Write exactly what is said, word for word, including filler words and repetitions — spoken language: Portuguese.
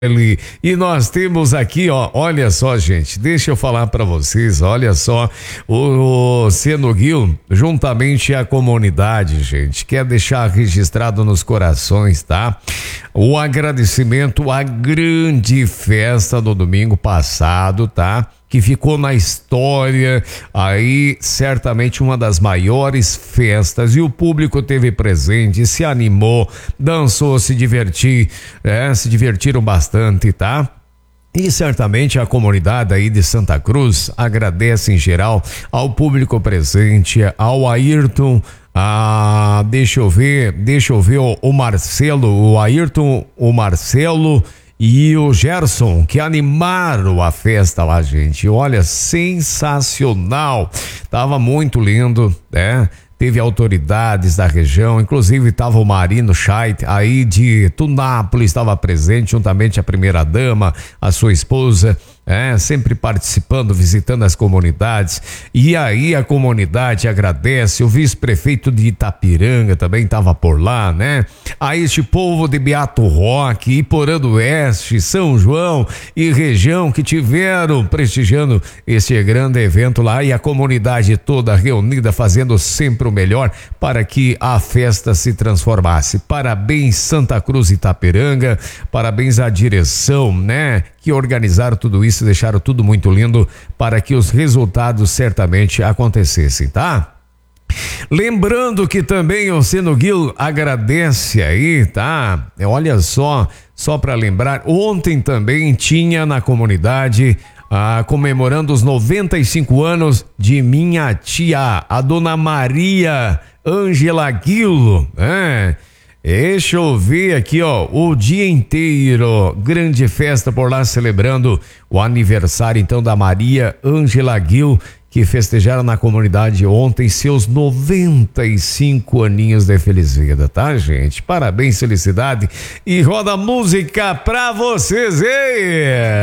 E nós temos aqui, ó, olha só, gente, deixa eu falar para vocês, olha só, o, o Senoguil, juntamente à comunidade, gente, quer deixar registrado nos corações, tá? O agradecimento à grande festa do domingo passado, tá? Que ficou na história, aí certamente uma das maiores festas, e o público teve presente, se animou, dançou, se divertiu, é, se divertiram bastante, tá? E certamente a comunidade aí de Santa Cruz agradece em geral ao público presente, ao Ayrton, a, deixa eu ver, deixa eu ver o, o Marcelo, o Ayrton, o Marcelo e o Gerson, que animaram a festa lá, gente. Olha, sensacional. Tava muito lindo, né? Teve autoridades da região, inclusive estava o Marino Scheidt aí de Tunápolis, estava presente juntamente a primeira dama, a sua esposa, é, sempre participando, visitando as comunidades. E aí a comunidade agradece, o vice-prefeito de Itapiranga também estava por lá, né? A este povo de Beato Roque, Iporã do Oeste, São João e região que tiveram prestigiando esse grande evento lá, e a comunidade toda reunida fazendo sempre o melhor para que a festa se transformasse. Parabéns Santa Cruz e Itapiranga, parabéns à direção, né? Que organizaram tudo isso, deixaram tudo muito lindo para que os resultados certamente acontecessem, tá? Lembrando que também o Senoguil agradece aí, tá? Olha só, só para lembrar, ontem também tinha na comunidade ah, comemorando os noventa e cinco anos de minha tia, a dona Maria Ângela Guilo, né? Deixa eu ver aqui, ó, o dia inteiro, grande festa por lá, celebrando o aniversário então da Maria Ângela Guil, que festejaram na comunidade ontem seus noventa e cinco aninhos de feliz vida, tá, gente? Parabéns, felicidade, e roda música pra vocês, hein?